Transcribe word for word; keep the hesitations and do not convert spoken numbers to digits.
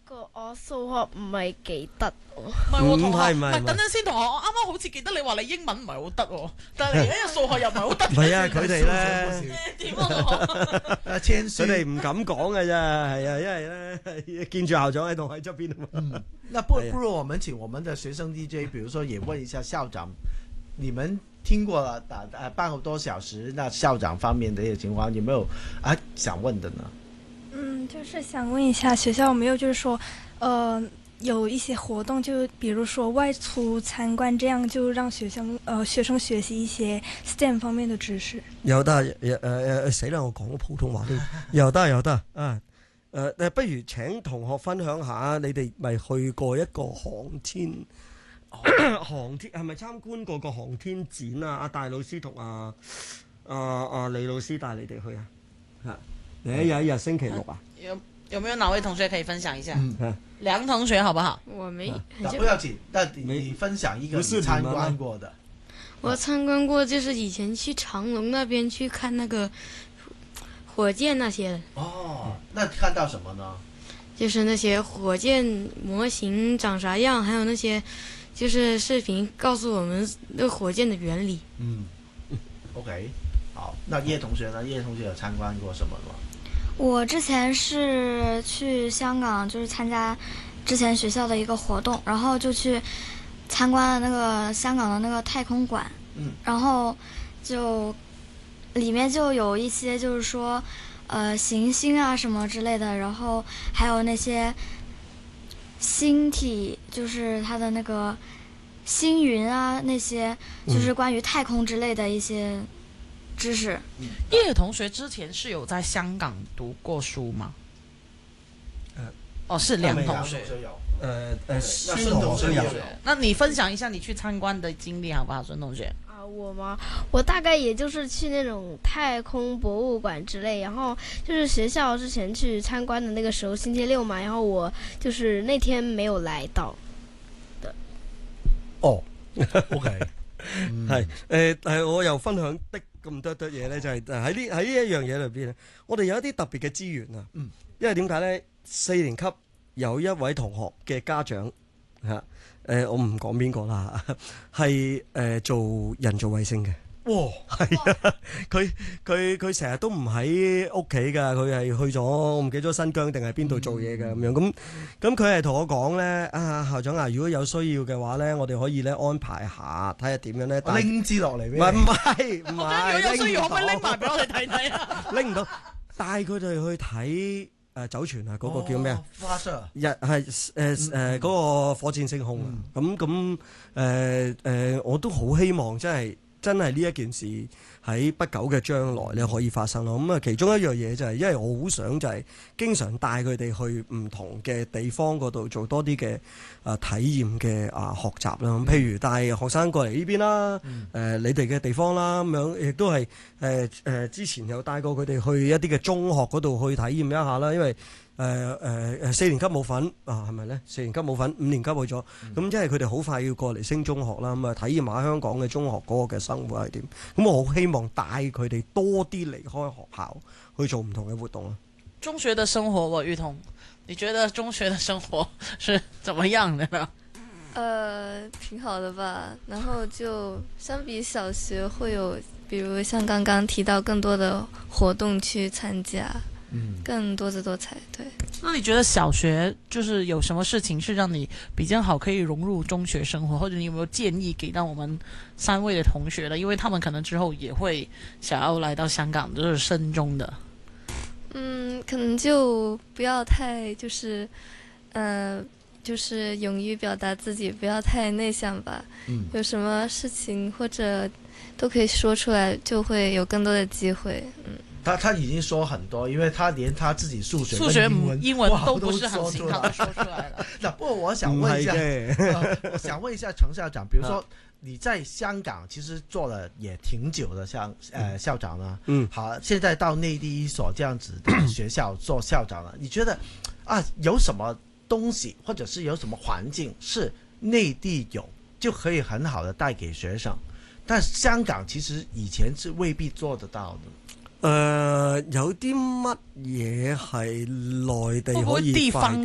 個我數學唔係幾得喎。 唔係喎，同學，唔唔係唔係係等陣先，同學，我啱啱好似記得你話你英文唔係好得喎，但係你而家數學又唔係好得。 唔係啊，佢哋咧點啊，同學？ 谦虚。 佢哋唔敢講嘅啫，係啊，因為咧見住校長喺度喺側邊啊嘛。 嗯，那不哎呀不如我們請我們的學生 D J，比如說也問一下校長，你們聽過了打呃半個多小時，那校長方面的一些情況，有沒有啊想問的呢？ 嗯，就是想問一下學校有沒有就是說，呃，有一些活動，就比如說外出參觀，這樣就讓學生呃學生學習一些 S T E M 方面的知識。 有得誒誒死啦！我講普通話都有得有得啊！誒、呃、誒，不如請同學分享下，你哋咪去過一個航天、哦、航天係咪參觀過個航天展啊？阿戴老師同阿阿阿李老師帶你哋去啊？嚇！你有一日星期六啊？ 有有沒有哪位同學可以分享一下？ 嗯， 梁同學好不好？ 我沒， 那不要緊，那你沒你分享一個不是你參你們啊觀過的。 我參觀過，就是以前去長隆那邊去看那個火箭那些， 哦，那看到什麼呢？ 就是那些火箭模型長啥樣，還有那些就是視頻告訴我們那個火箭的原理。 嗯，OK，好，那葉同學呢？葉同學有參觀過什麼嗎？ 我之前是去香港，就是參加之前學校的一個活動，然後就去參觀了那個香港的那個太空館。 嗯， 然後就裡面就有一些就是說，呃，行星啊什麼之類的，然後還有那些星體，就是它的那個星雲啊，那些就是關於太空之類的一些知識。 葉同學之前是有在香港讀過書嗎？ 呃哦，是梁同學。 有。 誒誒，孫孫同學有有。 那你分享一下你去參觀的經歷好不好，孫同學？ 啊，我嗎？我大概也就是去那種太空博物館之類，然後就是學校之前去參觀的那個時候，星期六嘛，然後我就是那天沒有來到的。 哦，OK， 係誒誒，我又分享的咁多多嘢咧，就係喺呢喺呢一樣嘢裏邊咧，我哋有一啲特別嘅資源啊。 嗯， 因為點解咧？四年級有一位同學嘅家長嚇，誒、呃、我唔講邊個啦，係誒、呃、做人造衛星嘅。 哇， 係啊，佢佢佢成日都唔喺屋企㗎，佢係去咗我唔記得咗新疆定係邊度做嘢㗎咁樣。咁咁佢係同我講咧，啊校長啊，如果有需要嘅話咧，我哋可以咧安排下，睇下點樣咧。 我拎支落嚟俾唔係唔你。 係唔如果係， 有需要可唔可以拎唔到埋俾我哋睇睇啊？ 拎唔到，帶佢哋去睇誒酒泉啊，嗰個叫咩啊？ 哦？發射。 日係誒誒嗰個火箭升空啊！咁咁誒誒，我都好希望真係真係呢一件事喺不久嘅將來咧可以發生咯。咁啊，其中一樣嘢就係，因為我好想就係經常帶佢哋去唔同嘅地方嗰度做多啲嘅啊體驗嘅啊學習啦。咁譬如帶學生過嚟呢邊啦，誒你哋嘅地方啦，咁樣亦都係誒誒之前有帶過佢哋去一啲嘅中學嗰度去體驗一下啦，因為。誒誒誒四年級冇份啊，係咪咧？四年級冇份，五年級去咗，咁即係佢哋好快要過嚟升中學啦，咁啊體驗下香港嘅中學嗰個嘅生活係點。咁我好希望帶佢哋多啲離開學校去做唔同嘅活動啦。 中學的生活，我玉彤，你覺得中學的生活是怎麼樣的呢？ 呃，挺好的吧。然後就相比小學會有，比如像剛剛提到更多的活動去參加。嗯，更多姿多彩。對， 那你覺得小學就是有什麼事情是讓你比較好可以融入中學生活，或者你有沒有建議給到我們三位的同學呢？因為他們可能之後也會想要來到香港，就是升中的。 嗯，可能就不要太就是，呃，就是勇於表達自己，不要太內向吧。嗯，有什麼事情或者都可以說出來，就會有更多的機會。嗯。 他他已經說很多，因為他連他自己數學、 數學、 英文、 英文都不是很行，他都說出來了。 那不過我想問一下，呃、我想問一下陳校長，比如說你在香港其實做了也挺久的，像呃校長呢，嗯，好，現在到內地一所這樣子的學校做校長了，你覺得啊有什麼東西或者是有什麼環境是內地有就可以很好的帶給學生，但香港其實以前是未必做得到的。誒、 呃，有啲乜嘢係內地可以快